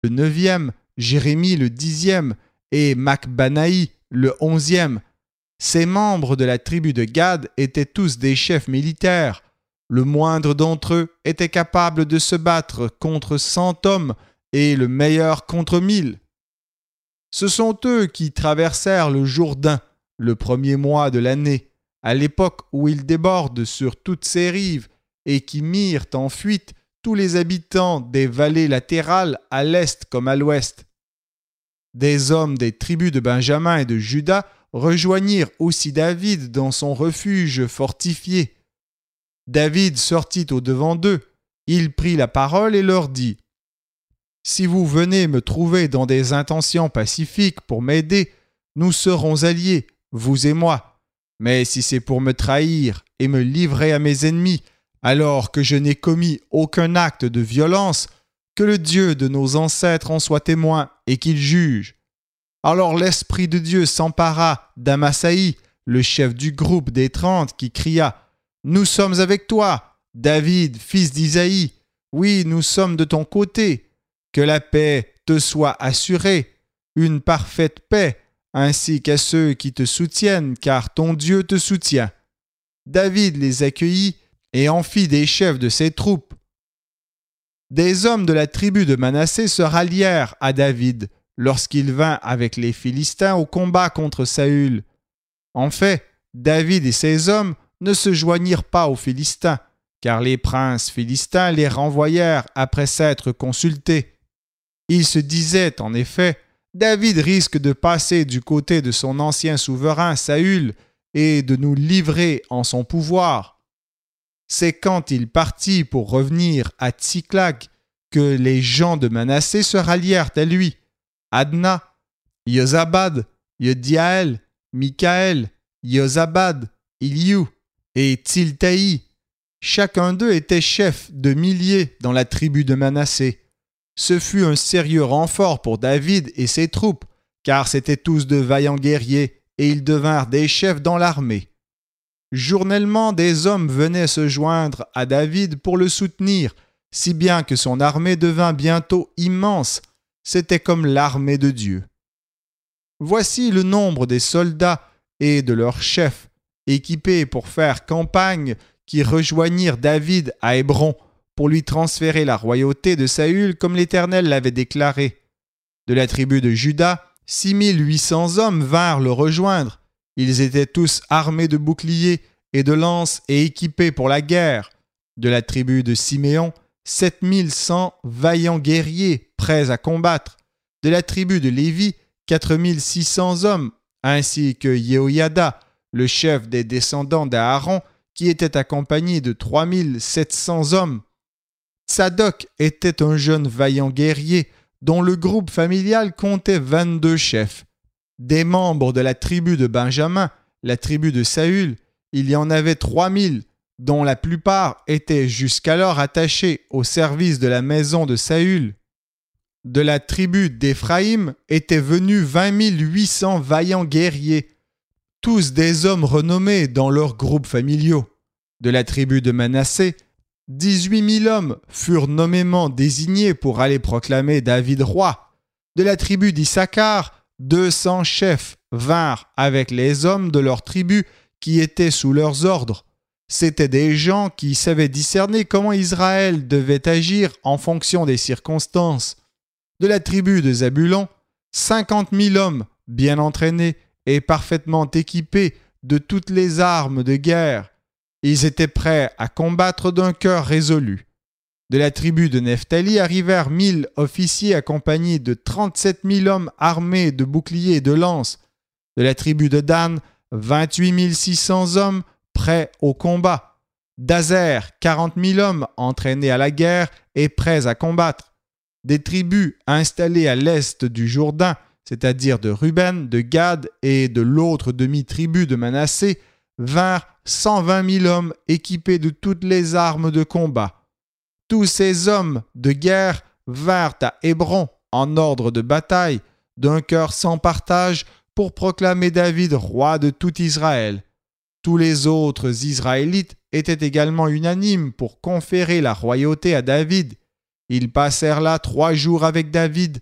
le 9e, Jérémie le 10e et Macbanaï le 11e. Ces membres de la tribu de Gad étaient tous des chefs militaires. Le moindre d'entre eux était capable de se battre contre 100 hommes et le meilleur contre 1000. Ce sont eux qui traversèrent le Jourdain, le premier mois de l'année, à l'époque où il déborde sur toutes ses rives, et qui mirent en fuite tous les habitants des vallées latérales à l'est comme à l'ouest. Des hommes des tribus de Benjamin et de Juda rejoignirent aussi David dans son refuge fortifié. David sortit au-devant d'eux, il prit la parole et leur dit : « Si vous venez me trouver dans des intentions pacifiques pour m'aider, nous serons alliés, vous et moi. Mais si c'est pour me trahir et me livrer à mes ennemis, alors que je n'ai commis aucun acte de violence, que le Dieu de nos ancêtres en soit témoin et qu'il juge. » Alors l'Esprit de Dieu s'empara d'Amasaï, le chef du groupe des 30, qui cria : « Nous sommes avec toi, David, fils d'Isaïe. Oui, nous sommes de ton côté. Que la paix te soit assurée, une parfaite paix, ainsi qu'à ceux qui te soutiennent, car ton Dieu te soutient. » David les accueillit et en fit des chefs de ses troupes. Des hommes de la tribu de Manassé se rallièrent à David lorsqu'il vint avec les Philistins au combat contre Saül. En fait, David et ses hommes ne se joignirent pas aux Philistins, car les princes philistins les renvoyèrent après s'être consultés. Ils se disaient en effet : David risque de passer du côté de son ancien souverain Saül et de nous livrer en son pouvoir. C'est quand il partit pour revenir à Tsiklag que les gens de Manassé se rallièrent à lui. Adna, Yozabad, Yediaël, Mikaël, Yozabad, Iliou et Tsiltaï. Chacun d'eux était chef de milliers dans la tribu de Manassé. Ce fut un sérieux renfort pour David et ses troupes, car c'étaient tous de vaillants guerriers et ils devinrent des chefs dans l'armée. Journellement, des hommes venaient se joindre à David pour le soutenir, si bien que son armée devint bientôt immense. C'était comme l'armée de Dieu. Voici le nombre des soldats et de leurs chefs, équipés pour faire campagne, qui rejoignirent David à Hébron pour lui transférer la royauté de Saül comme l'Éternel l'avait déclaré. De la tribu de Juda, 6800 hommes vinrent le rejoindre. Ils étaient tous armés de boucliers et de lances et équipés pour la guerre. De la tribu de Siméon, 7100 vaillants guerriers prêts à combattre. De la tribu de Lévi, 4600 hommes, ainsi que Yehoyada, le chef des descendants d'Aaron, qui était accompagné de 3700 hommes. Tsadok était un jeune vaillant guerrier dont le groupe familial comptait 22 chefs. Des membres de la tribu de Benjamin, la tribu de Saül, il y en avait 3000, dont la plupart étaient jusqu'alors attachés au service de la maison de Saül. De la tribu d'Éphraïm étaient venus 20 800 vaillants guerriers, tous des hommes renommés dans leurs groupes familiaux. De la tribu de Manassé, 18 000 hommes furent nommément désignés pour aller proclamer David roi. De la tribu d'Issachar, 200 chefs vinrent avec les hommes de leur tribu qui étaient sous leurs ordres. C'étaient des gens qui savaient discerner comment Israël devait agir en fonction des circonstances. De la tribu de Zabulon, 50 000 hommes bien entraînés et parfaitement équipés de toutes les armes de guerre. Ils étaient prêts à combattre d'un cœur résolu. De la tribu de Nephtali arrivèrent 1000 officiers accompagnés de 37 000 hommes armés de boucliers et de lances. De la tribu de Dan, 28 600 hommes prêts au combat. D'Azer, 40 000 hommes entraînés à la guerre et prêts à combattre. Des tribus installées à l'est du Jourdain, c'est-à-dire de Ruben, de Gad et de l'autre demi-tribu de Manassé, vinrent 120 000 hommes équipés de toutes les armes de combat. Tous ces hommes de guerre vinrent à Hébron en ordre de bataille, d'un cœur sans partage, pour proclamer David roi de tout Israël. Tous les autres Israélites étaient également unanimes pour conférer la royauté à David. Ils passèrent là 3 jours avec David